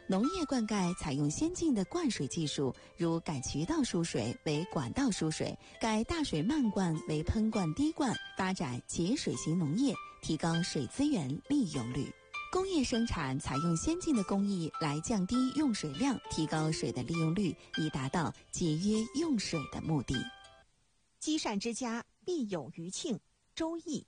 农业灌溉采用先进的灌水技术，如改渠道输水为管道输水，改大水漫灌为喷灌滴灌，发展节水型农业，提高水资源利用率。工业生产采用先进的工艺来降低用水量，提高水的利用率，以达到节约用水的目的。 积善之家必有余庆，周易。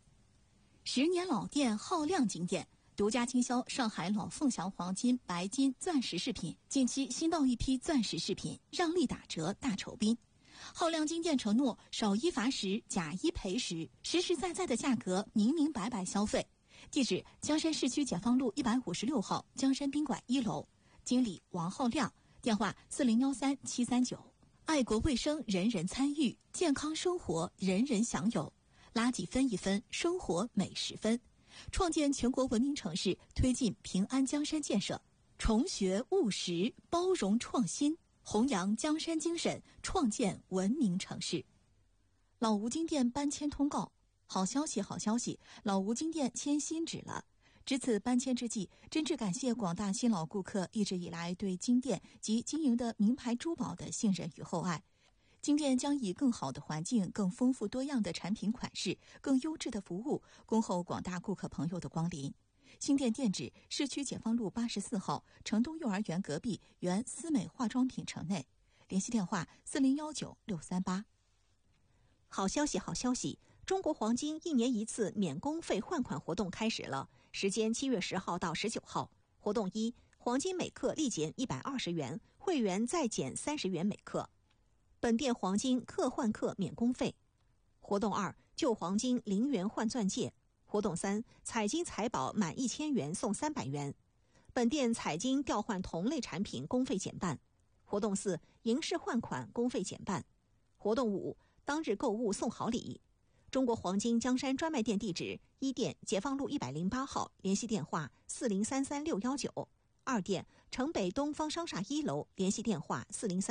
10年老店浩亮金店独家经销上海老凤祥黄金、白金、钻石饰品，近期新到一批钻石饰品，让利打折大酬宾。浩亮金店承诺少一罚十，假一赔十，实实在在的价格，明明白白消费。地址：江山市区解放路156号江山宾馆1楼，经理王浩亮，电话4013-739。爱国卫生人人参与，健康生活人人享有，垃圾分一分，生活每10分。创建全国文明城市，推进平安江山建设，重学务实，包容创新，弘扬江山精神，创建文明城市。老吴金店搬迁通告。好消息，好消息！老吴金店迁新址了。值此搬迁之际，真挚感谢广大新老顾客一直以来对金店及经营的名牌珠宝的信任与厚爱。金店将以更好的环境、更丰富多样的产品款式、更优质的服务，恭候广大顾客朋友的光临。新店店址：市区解放路84号城东幼儿园隔壁原思美化妆品城内。联系电话4019-638。 好消息，好消息！中国黄金1年1次免工费换款活动开始了，时间7月10号到19号。活动1：黄金每克立减120元，会员再减30元每克。本店黄金克换克免工费。活动2：旧黄金0元换钻戒。活动3：彩金财宝满1000元送300元。本店彩金调换同类产品工费减半。活动4：银饰换款工费减半。活动5：当日购物送好礼。中国黄金江山专卖店地址：1店解放路108号，联系电话4033619；2店城北东方商厦1楼，联系电话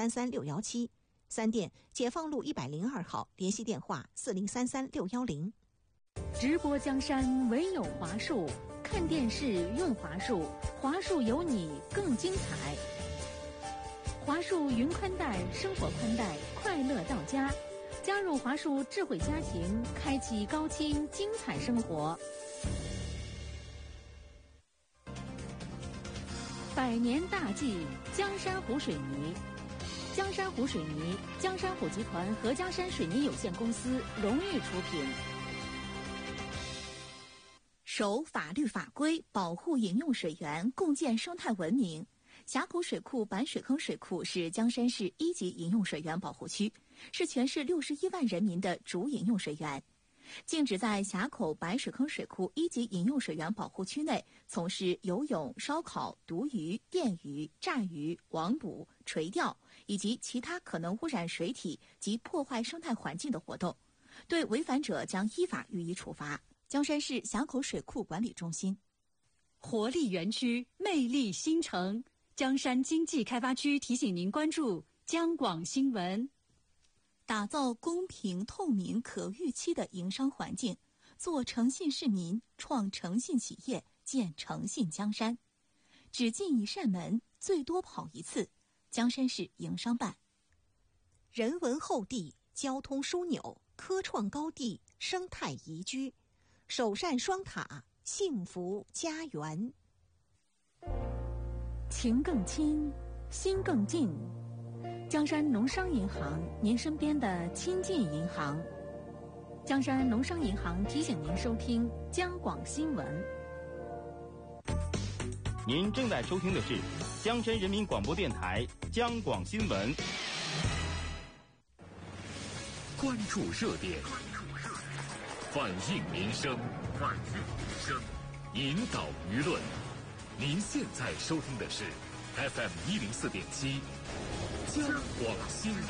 4033617；3店解放路102号，联系电话4033610。 直播江山唯有华数，看电视用华数，华数有你更精彩。华数云宽带，生活宽带，快乐到家。加入华数智慧家庭，开启高清精彩生活。100年大计，江山湖水泥。江山湖水泥，江山湖集团和江山水泥有限公司荣誉出品。 守法律法规，保护饮用水源，共建生态文明。峡口水库板水坑水库是江山市1级饮用水源保护区，是全市61万人民的主饮用水源。禁止在峡口白水坑水库1级饮用水源保护区内从事游泳、烧烤、毒鱼、电鱼、炸鱼、网捕、垂钓以及其他可能污染水体及破坏生态环境的活动，对违反者将依法予以处罚。江山市峡口水库管理中心。 活力园区，魅力新城。江山经济开发区提醒您关注江广新闻。 打造公平、透明、可预期的营商环境，做诚信市民，创诚信企业，建诚信江山。只进一扇门，最多跑一次。江山市营商办。 人文厚地，交通枢纽，科创高地，生态宜居，首善双塔，幸福家园。 情更亲，心更近。江山农商银行，您身边的亲近银行。江山农商银行提醒您收听江广新闻。 您正在收听的是江山人民广播电台江广新闻。 关注热点，反映民生，引导舆论。您现在收听的是 FM 104.7江广新闻。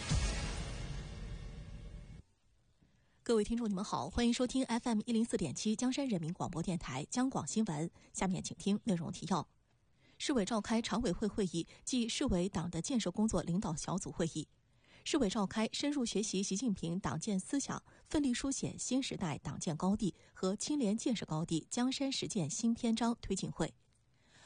各位听众，你们好，欢迎收听 FM 104.7江山人民广播电台江广新闻。下面请听内容提要：市委召开常委会会议暨市委党的建设工作领导小组会议。市委召开深入学习习近平党建思想，奋力书写新时代党建高地和青联建设高地江山实践新篇章推进会。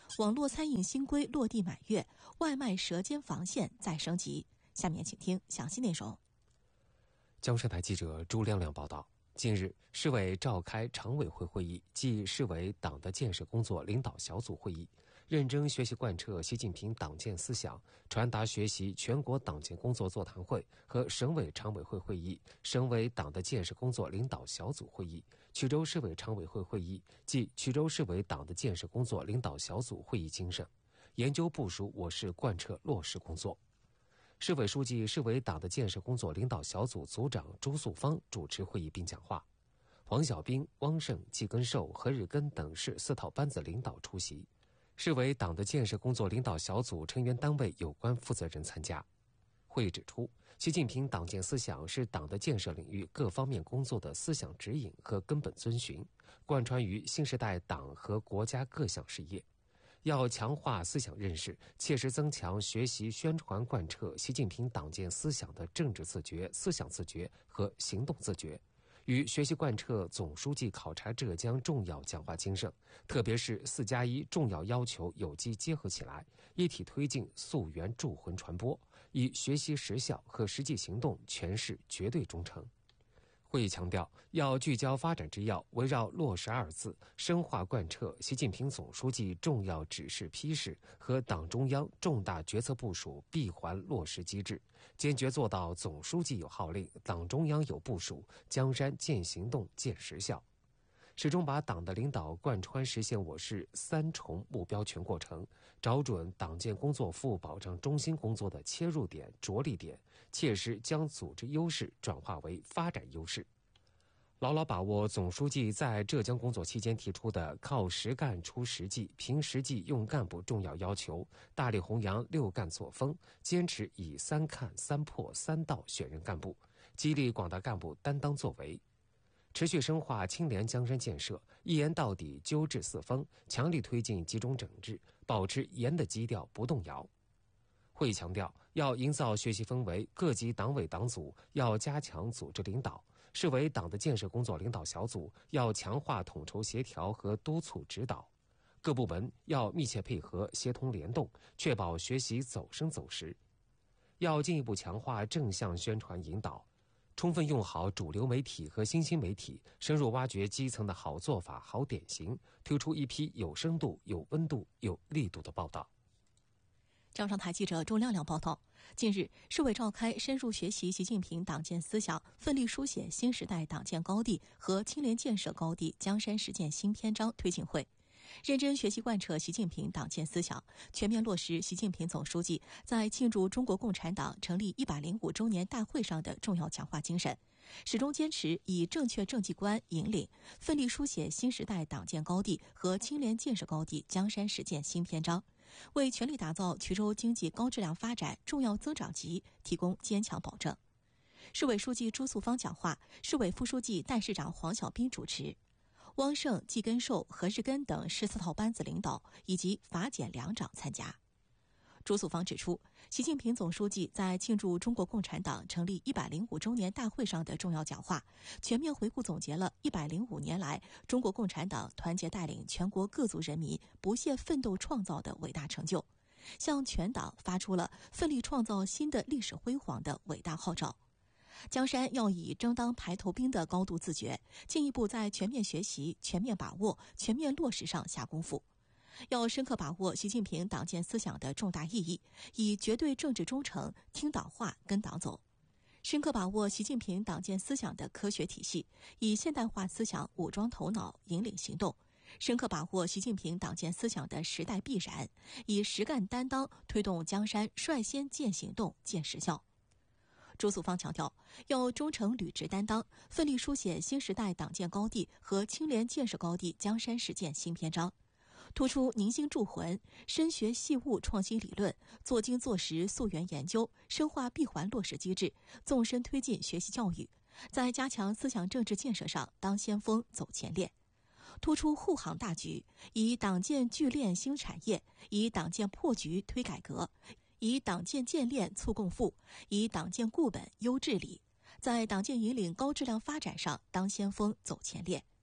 网络餐饮新规落地满月，外卖舌尖防线再升级。下面请听详细内容。 江山台记者朱亮亮报道，近日，市委召开常委会会议暨市委党的建设工作领导小组会议，认真学习贯彻习近平党建思想，传达学习全国党建工作座谈会和省委常委会会议、省委党的建设工作领导小组会议、衢州市委常委会会议及衢州市委党的建设工作领导小组会议精神，研究部署我市贯彻落实工作。市委书记、市委党的建设工作领导小组组长朱素芳主持会议并讲话，黄小兵、汪胜、季根寿、何日根等市4套班子领导出席。市委党的建设工作领导小组成员单位有关负责人参加。会议指出，习近平党建思想是党的建设领域各方面工作的思想指引和根本遵循，贯穿于新时代党和国家各项事业。要强化思想认识，切实增强学习宣传贯彻习近平党建思想的政治自觉、思想自觉和行动自觉，与学习贯彻总书记考察浙江重要讲话精神，特别是4+1重要要求有机结合起来，一体推进溯源铸魂传播，以学习实效和实际行动诠释绝对忠诚。会议强调，要聚焦发展之要，围绕落实2字，深化贯彻习近平总书记重要指示批示和党中央重大决策部署闭环落实机制，坚决做到总书记有号令，党中央有部署，江山见行动见实效。始终把党的领导贯穿实现我市3重目标全过程，找准党建工作服务保障中心工作的切入点、着力点，切实将组织优势转化为发展优势。牢牢把握总书记在浙江工作期间提出的靠实干出实际、凭实际用干部重要要求，大力弘扬6干作风，坚持以3看、3破、3到选任干部，激励广大干部担当作为。持续深化清廉江山建设，一严到底纠治四风，强力推进集中整治，保持严的基调不动摇。会议强调，要营造学习氛围，各级党委党组要加强组织领导，市委党的建设工作领导小组要强化统筹协调和督促指导，各部门要密切配合协同联动，确保学习走深走实。要进一步强化正向宣传引导，充分用好主流媒体和新兴媒体，深入挖掘基层的好做法、好典型，推出一批有深度、有温度、有力度的报道。 江上台记者朱亮亮报道，近日，市委召开深入学习习近平党建思想，奋力书写新时代党建高地和清廉建设高地江山实践新篇章推进会，认真学习贯彻习近平党建思想，全面落实习近平总书记在庆祝中国共产党成立105周年大会上的重要讲话精神，始终坚持以正确政绩观引领，奋力书写新时代党建高地和清廉建设高地江山实践新篇章，为全力打造衢州经济高质量发展重要增长极提供坚强保证。市委书记朱素芳讲话，市委副书记、代市长黄小兵主持，汪胜、季根寿、何日根等14套班子领导以及法检2长参加。朱素芳指出，习近平总书记在庆祝中国共产党成立105周年大会上的重要讲话，全面回顾总结了105年来中国共产党团结带领全国各族人民不懈奋斗创造的伟大成就，向全党发出了奋力创造新的历史辉煌的伟大号召。江山要以争当排头兵的高度自觉，进一步在全面学习、全面把握、全面落实上下功夫。要深刻把握习近平党建思想的重大意义，以绝对政治忠诚听党话跟党走；深刻把握习近平党建思想的科学体系，以现代化思想武装头脑引领行动；深刻把握习近平党建思想的时代必然，以实干担当推动江山率先见行动见实效。朱素芳强调，要忠诚履职担当，奋力书写新时代党建高地和清廉建设高地江山实践新篇章，突出凝心铸魂，深学细悟创新理论，做精做实溯源研究，深化闭环落实机制，纵深推进学习教育，在加强思想政治建设上当先锋走前列，突出护航大局，以党建聚炼兴产业，以党建破局推改革，以党建建炼促共富，以党建固本优治理，在党建引领高质量发展上当先锋走前列。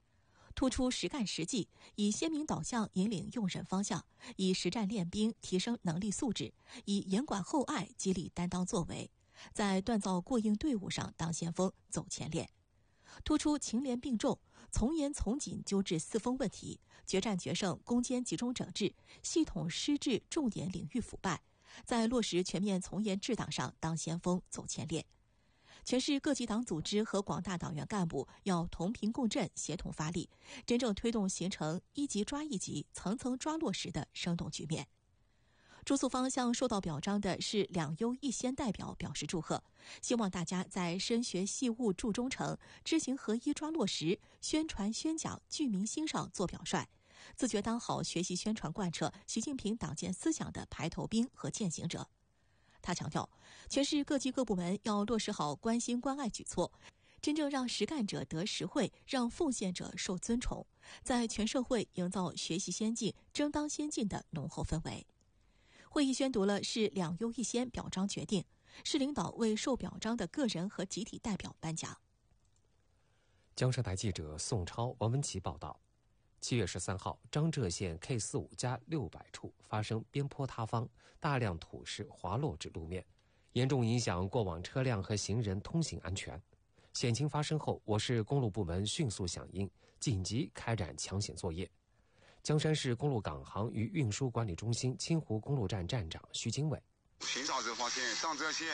突出实干实际，以鲜明导向引领用人方向，以实战练兵提升能力素质，以严管厚爱激励担当作为，在锻造过硬队伍上当先锋走前列。突出勤廉并重，从严从紧纠治四风问题，决战决胜攻坚集中整治，系统施治重点领域腐败，在落实全面从严治党上当先锋走前列。全市各级党组织和广大党员干部要同频共振，协同发力，真正推动形成一级抓一级、层层抓落实的生动局面。朱素芳向受到表彰的是2优1先代表表示祝贺，希望大家在深学细悟注忠诚、知行合一抓落实、宣传宣讲聚民心上做表率，自觉当好学习宣传贯彻习近平党建思想的排头兵和践行者。他强调，全市各级各部门要落实好关心关爱举措，真正让实干者得实惠，让奉献者受尊崇，在全社会营造学习先进、争当先进的浓厚氛围。会议宣读了市2优1先表彰决定，市领导为受表彰的个人和集体代表颁奖。 江山台记者宋超、王文琪报道，7月13号，张浙县 K45+600处发生边坡塌方，大量土石滑落至路面，严重影响过往车辆和行人通行安全。险情发生后，我市公路部门迅速响应，紧急开展抢险作业。江山市公路港行与运输管理中心清湖公路站站长徐经纬： 巡查时发现张浙县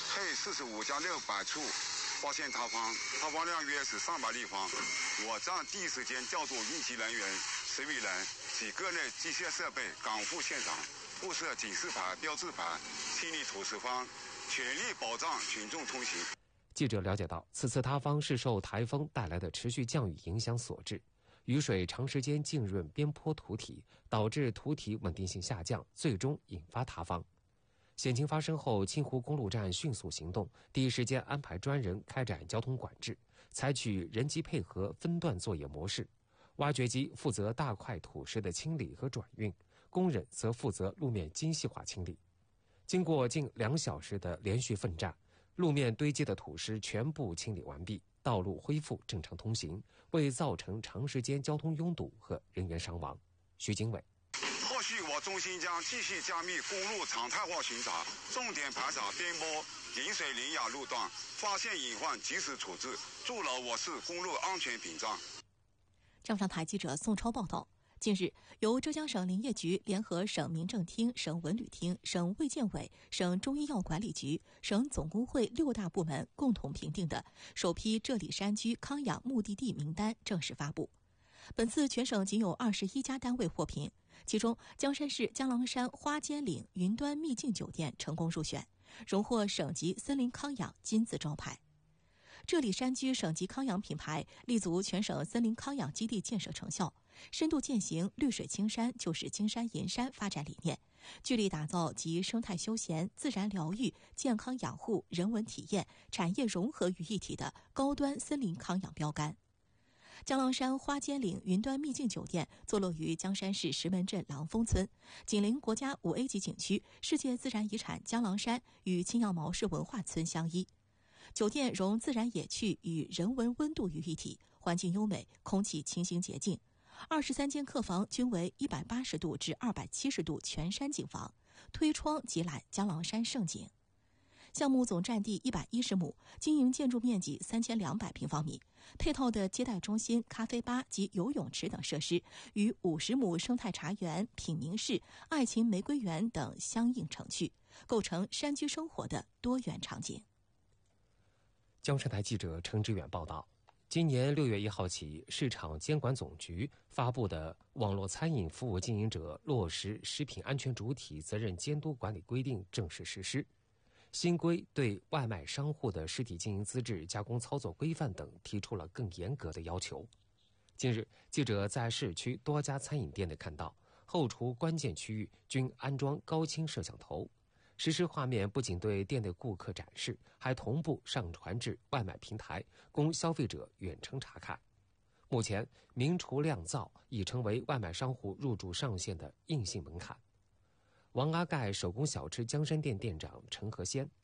K45+600处发现塌方，塌方量约是300立方。我站第一时间调度应急人员、水利人及各类机械设备赶赴现场，布设警示牌、标志牌，清理土石方，全力保障群众通行。 记者了解到，此次塌方是受台风带来的持续降雨影响所致，雨水长时间浸润边坡土体，导致土体稳定性下降，最终引发塌方。险情发生后，清湖公路站迅速行动，第一时间安排专人开展交通管制，采取人机配合分段作业模式。挖掘机负责大块土石的清理和转运，工人则负责路面精细化清理。经过近2小时的连续奋战，路面堆积的土石全部清理完毕，道路恢复正常通行，未造成长时间交通拥堵和人员伤亡。徐经纬： 后续我中心将继续加密公路常态化巡查，重点排查边坡、临水林雅路段，发现隐患及时处置，筑牢我市公路安全屏障。 张上台记者宋超报道。近日，由浙江省林业局联合省民政厅、省文旅厅、省卫健委、省中医药管理局、省总工会6大部门共同评定的首批浙里山居康养目的地名单正式发布。本次全省仅有21家单位获评，其中江山市江郎山花间岭云端秘境酒店成功入选，荣获省级森林康养金字招牌。浙里山居省级康养品牌立足全省森林康养基地建设成效，深度践行绿水青山就是金山银山发展理念，聚力打造集生态休闲、自然疗愈、健康养护、人文体验、产业融合于一体的高端森林康养标杆。江郎山花间岭云端秘境酒店坐落于江山市石门镇郎峰村，紧邻国家5A 级景区世界自然遗产江郎山与青羊毛氏文化村相依。酒店融自然野趣与人文温度于一体，环境优美，空气清新洁净。23间客房均为180度至270度全山景房，推窗即览江郎山胜景。项目总占地110亩，经营建筑面积3200平方米，配套的接待中心、咖啡吧及游泳池等设施，与50亩生态茶园、品茗室、爱情玫瑰园等相应成趣，构成山居生活的多元场景。 江山台记者陈志远报道，今年6月1号起，市场监管总局发布的《网络餐饮服务经营者落实食品安全主体责任监督管理规定》正式实施。新规对外卖商户的实体经营资质、加工操作规范等提出了更严格的要求。近日，记者在市区多家餐饮店内看到，后厨关键区域均安装高清摄像头。实时画面不仅对店内顾客展示，还同步上传至外卖平台，供消费者远程查看。目前，明厨亮灶已成为外卖商户入驻上线的硬性门槛。王阿盖手工小吃江山店店长陈和先：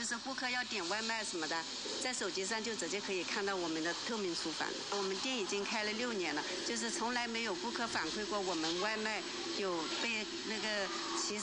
就是顾客要点外卖什么的，在手机上就直接可以看到我们的透明厨房了。我们店已经开了6年了，就是从来没有顾客反馈过我们外卖有被那个歧视。